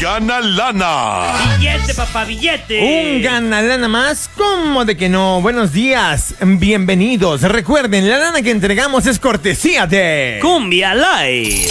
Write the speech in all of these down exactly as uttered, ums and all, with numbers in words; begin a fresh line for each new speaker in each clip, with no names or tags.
Gana Lana.
Billete, papá, billete.
Un Gana Lana más, ¿cómo de que no? Buenos días, bienvenidos. Recuerden, la lana que entregamos es cortesía de
Cumbia Live.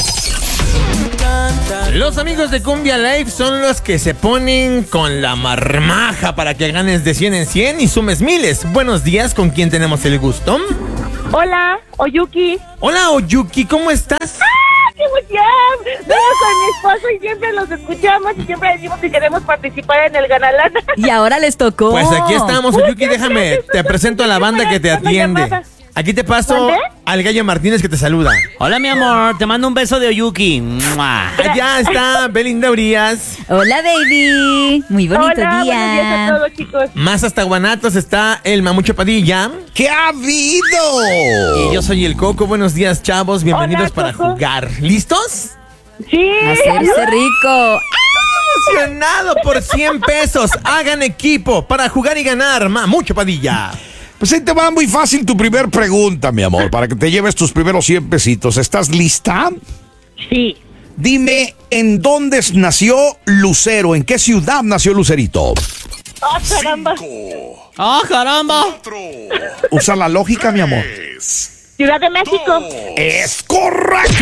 Los amigos de Cumbia Live son los que se ponen con la marmaja para que ganes de cien en cien y sumes miles. Buenos días, ¿con quién tenemos el gusto?
Hola, Oyuki.
Hola, Oyuki, ¿cómo estás?
¡Ah, qué emoción! Veo con mi esposo y siempre los escuchamos y siempre decimos que queremos participar en el Ganalana.
Y ahora les tocó.
Pues aquí estamos, Oyuki, déjame, te presento a la banda que te atiende. Aquí te paso
¿Dónde?
al Gallo Martínez que te saluda.
Hola, mi amor, te mando un beso de Oyuki. ¡Mua!
Allá está Belinda Urias.
Hola, baby. Muy bonito
Hola,
día.
buenos días a todos, chicos.
Más hasta Guanatos está el Mamucho Padilla.
¿Qué ha habido?
Y yo soy el Coco. Buenos días, chavos. Bienvenidos
Hola,
para
Coco.
jugar. ¿Listos?
Sí.
Hacerse rico.
Emocionado por cien pesos. Hagan equipo para jugar y ganar. Mamucho Padilla.
Pues ahí te va muy fácil tu primer pregunta, mi amor, para que te lleves tus primeros cien pesitos. ¿Estás lista?
Sí.
Dime, ¿en dónde nació Lucero? ¿En qué ciudad nació Lucerito?
¡Oh, caramba!
¡Ah, caramba!
Usa la lógica, mi amor.
Ciudad de México.
¡Es correcto!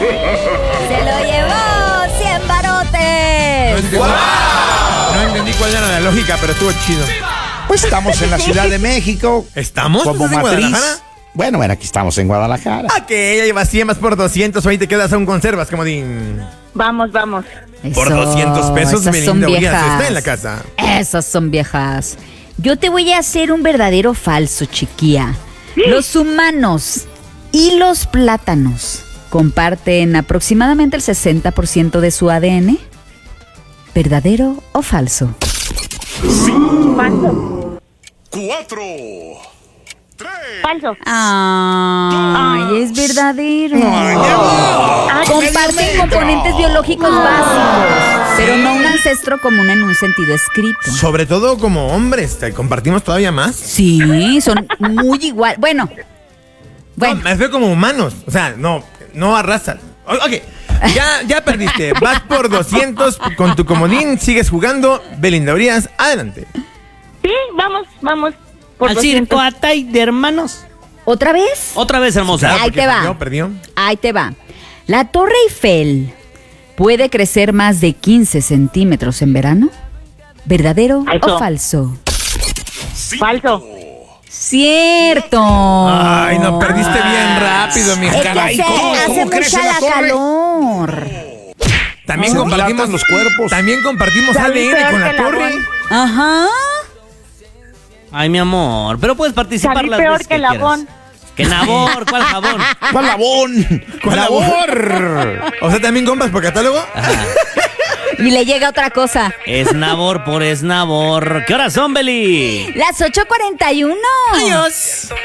Se lo llevó. cien
No
barotes.
entendí, no entendí cuál era la lógica, pero estuvo chido.
Pues estamos en la Ciudad de México.
¿Estamos?
Como
¿Estás en
matriz.
Guadalajara?
Bueno, bueno, aquí estamos en Guadalajara.
Ah, que ella lleva cien más por doscientos. Ahí te quedas aún conservas, comodín.
Vamos, vamos.
Por
Eso,
doscientos pesos,
esas son
Belinda Urias
viejas.
está en la casa.
Esas son viejas. Yo te voy a hacer un verdadero falso, chiquilla. Los humanos y los plátanos comparten aproximadamente el sesenta por ciento de su A D N. ¿Verdadero o falso?
Falso.
Cuatro.
Falso.
Ay, es verdadero.
Ah,
Comparten componentes biológicos básicos, pero no un ancestro común en un sentido escrito.
Sobre todo como hombres, ¿te compartimos todavía más?
Sí, son muy igual. Bueno,
No,
bueno,
me veo como humanos. O sea, no, no arrasan. O- Ok, ya, ya perdiste. Vas por doscientos con tu comodín, sigues jugando. Belinda Urias, adelante.
sí, vamos, vamos. Por
Al
doscientos.
circo Atay de hermanos.
¿otra vez?
Otra vez, hermosa.
Ahí
porque
te va.
Perdió, perdió.
Ahí te va. La Torre Eiffel puede crecer más de quince centímetros en verano. ¿Verdadero
Falso.
o falso?
Falso.
Cierto.
Ay, no, perdiste bien rápido, mi
Es que
caray,
hace,
¿cómo-
hace
cómo crece
mucha
la
la
torre?
calor.
También
Se
compartimos
dilatan los cuerpos.
También compartimos
Salí
A D N
peor
con
que
la
el
torre.
Avon.
Ajá.
Ay, mi amor, pero puedes participar
Salí
las
peor
veces
que
que
el Avon.
quieras. ¿Qué Nabor? ¿Cuál jabón?
¿Cuál labón?
¿Cuál
labor?
O sea, también compras por catálogo.
Y le llega otra cosa.
Esnabor por esnabor. ¿Qué horas son, Beli?
Las ocho cuarenta y uno.
Adiós.